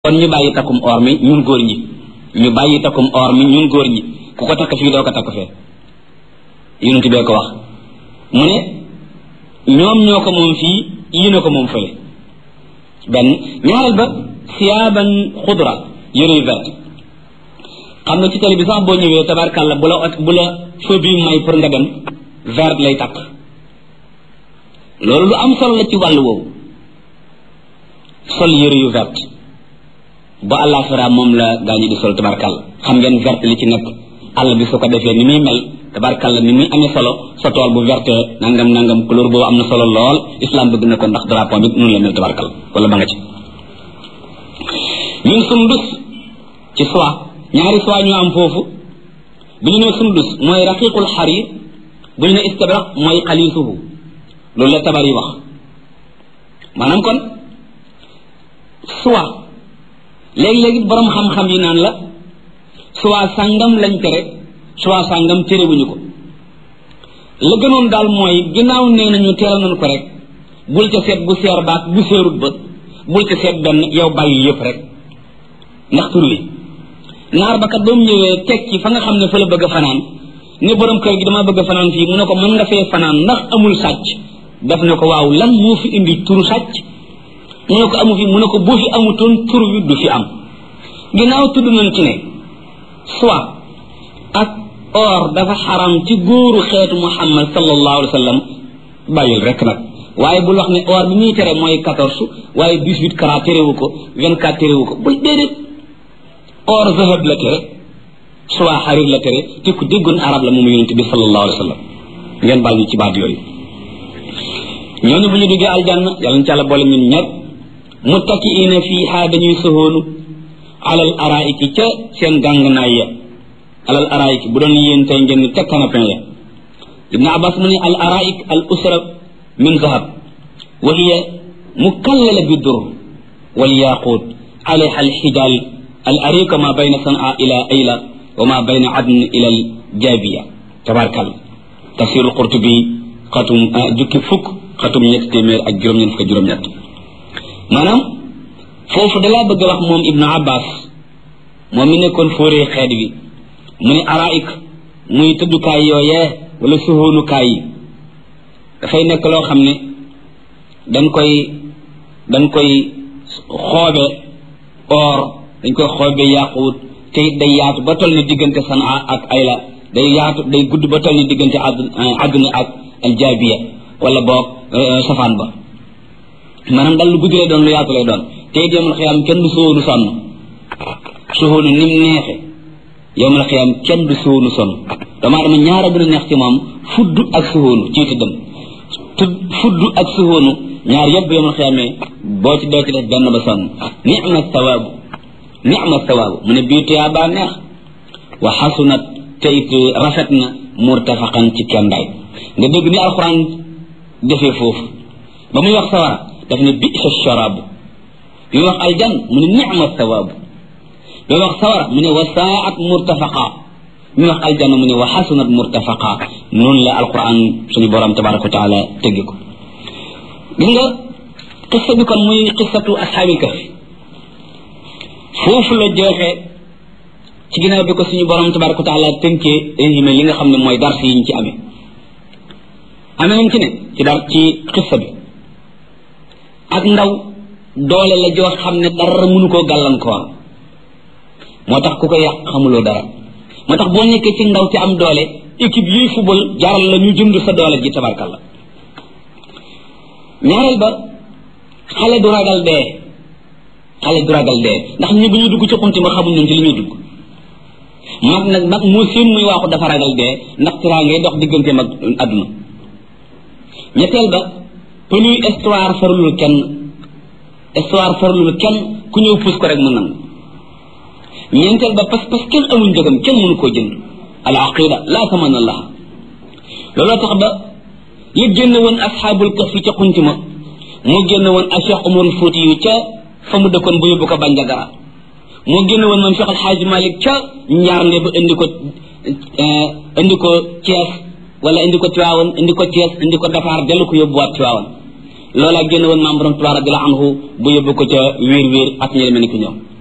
kon ñu bàyyi takkum or mi ñun góor ñi ñu bàyyi takkum or mi ñun góor ñi ku ko takk fii doo ko takk fee yonent bee ko wax mu ne ñoom ñoo ko moom fii yéen a ko moom fële benn ñaareel ba siyaaban xudra yére yu vert xam nga ci télé bi sax boo ñëwee tabarkàlla bu la feu bi may pour nga dem vert lay takk loolu lu am solo la ci wàllu woowu sol yére yu vert ba àllaaxira moom la gaañu di sol tabarkàlla xam ngeen vert li ci nekk àll bi su ko defee ni muy mel tabarkàlla ni muy amee solo sa tool bu verte nangam couleur boobu am na solo lool islam bëgg na ko ndax drapeau bi noonu la mel tabarkàlla wala ba nga ci ñun sundus ci soie ñaari soie ñu am foofu bu ñu ne sundus mooy raqiqul xarir bu ñu ne istabraq mooy xalisuhu loolu la tabar yi wax maanaam kon soie léegi-léegi borom xam-xam yi naan la soie sàngam lañ tere soie sàngam terewuñu ko la gënoon daal mooy ginnaaw nee nañu teeral nañu ko rek bul ca seet bu seer baak bu seerut ba bul ca seet benn yow bàyyi yëpp rek ndax tur wi naar ba kat ba mu ñëwee teg ci fa nga xam ne fa la bëgg a fanaan ne borom kër gi dama bëgg a fanaan fii mu ne ko mën nga fee fanaan ndax amul sàcc def ne ko waaw lan moo fi indi turu sàcc mu ne ko amu fi mu ne ko boo fi amutoon tur wi du fi am ginnaaw tudd nañ ci ne soit ak or dafa xaram ci góoru xeetu muhammad sallallahu alayhi wa sallam bàyyil rek nag waaye bul wax ne or bi muy tere mooy 14 waaye 18 carats terewu ko 24 terewu ko bul déedéet or zahab la tere soit xarir la tere te ku déggoon arab la moom yonente bi sallallahu alayhi wa sallam ngeen baal ñu ci baat yooyu ñooñu bu ñu duggee aljanna yàlla na ci àlla boole ñun ñëpp muttakiina fiiha dañuy soxoonu alal araiki ca seen gàngnaay ya alal araiki bu doon yéen tey ngeen ni ca canapé ya ibnu abbas mu ne al araik al usra min zahab wa hiya mukallala bi dur wal yaqut alayha al hijal al arika ma bayna san'a ila ayla wa ma bayna adn ila al jabiya tabarakal tafsir al qurtubi xatum jukki fukk xatum ñett téeméer ak juróom-ñett fukk juróom-ñett maanaam foofu dalaa bëgg a wax moom ibnu abbas moom mi nekkoon fóoree xeet bi mu ne araik muy tëddukaay yooyee wala suhóonukaay yi dafay nekk loo xam ne dañ koy xoobe or dañ koy xoobe yaquut te it day yaatu ba toll ni diggante sanaa ak ayla day gudd ba toll ni diggante àdduna ak aljaabiya wala boog safaan ba maanaam dal lu gudd lay doon lu yaatu lay doon te it yowmal xiyaam kenn du suhóonu sonn suhóonu ni mu neexe yowmal xiyaam kenn du suhóonu sonn damaa dama ñaara gën a neex ci moom fudd ak suhóonu ci tëddam fudd ak suhóonu ñaar yëpp yowmal xiyaamee boo ci doo ci def benn ba sonn ni'ma sawaabu mu ne bii tuyaa baa neex wa xasunat te it rafet na murtafaqan ci kendaay nga dégg ni alxuraan defee foofu ba muy wax sawara daf ne bisa sharaabu bi wax aljan mu ne ni'ma sawaabu bi wax sawara mu ne wa saa'at murtafaqa bi wax aljanna mu ne wa xasunat murtafaqa noonu la alquran suñu borom tabaraka wa taala tëggi ko gis nga qissa bi kon muy qissatu ashaabil kahfi foofu la jeexee ci ginnaaw bi ko suñu borom tabaraka wa taala tënkee résumé li nga xam ne mooy dars yi ñu ci amee nañ ci ne ci qissa bi ak ndaw doole la joo xam ne dara mënu koo gàllankoor moo tax ku ko yàq xamuloo dara moo tax boo nekkee ci ndaw te am doole équipe yuy football jaral la ñu jënd sa doole ji tabarkalla ñaareel ba xale du ragal dee ndax ñi bu ñu dugg ci xunti ma xamuñ ñoom ci li ñuy dugg mag moo seen muy waaxu dafa ragal dee ndax tiraa ngay dox diggante mag àdduna ñetteel ba peluy histoire farlul kenn ku ñëw puus ko rek mu nangu ñeenteel ba pas kenn amul njëgam kenn mënu koo jënd al aqida laa taman allah looloo tax ba li génn woon asxaabul kahfi ca xunti ma moo génn woon a Cheikh Umar Fuuti yu ca fa mu dëkkoon bu yóbbu ko Bandiagara moo génn woon moom Cheikh Al Hadj Malick ca Njaarnde ba indi ko Thiès wala indi ko Tiwaawan indi ko Thiès indi ko Dakar dellu ko yóbbuwaat Tiwaawan loola génn woon maam borom Tuubaa radiyallahu anhu bu yóbbu ko ca wiir wiir ak ñeneen mel ni ki ñoom